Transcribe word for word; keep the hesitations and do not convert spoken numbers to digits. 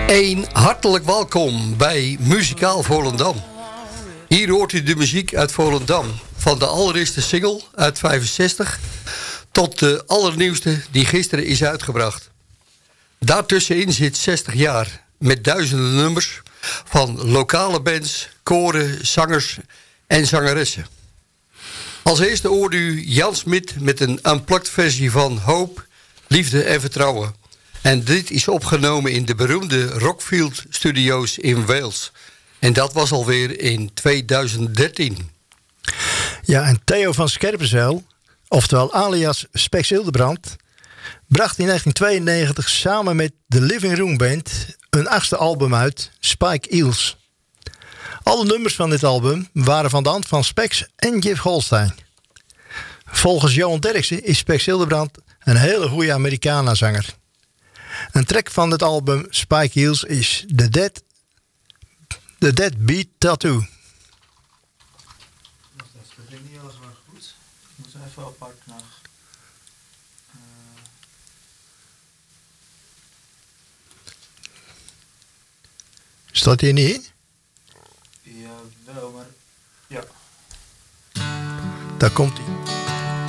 Een hartelijk welkom bij Muzikaal Volendam. Hier hoort u de muziek uit Volendam. Van de allereerste single uit vijfenzestig tot de allernieuwste die gisteren is uitgebracht. Daartussenin zit zestig jaar met duizenden nummers van lokale bands, koren, zangers en zangeressen. Als eerste hoorde u Jan Smit met een unplugged versie van Hoop, Liefde en Vertrouwen. En dit is opgenomen in de beroemde Rockfield Studios in Wales. En dat was alweer in tweeduizend dertien. Ja, en Theo van Scherpenzeel, oftewel alias Spex Hildebrand, bracht in negentien tweeënnegentig samen met de Living Room Band een achtste album uit, Spike Eels. Alle nummers van dit album waren van de hand van Spex en Jeff Holstein. Volgens Johan Derksen is Spex Hildebrand een hele goede Americana-zanger. Een track van het album Spike Eels is The Dead, The Dead Beat Tattoo. Dat klinkt niet heel erg goed. Ik moet er even apart naar. Uh... Staat hier niet in? Jawel, maar ja. Daar komt hij.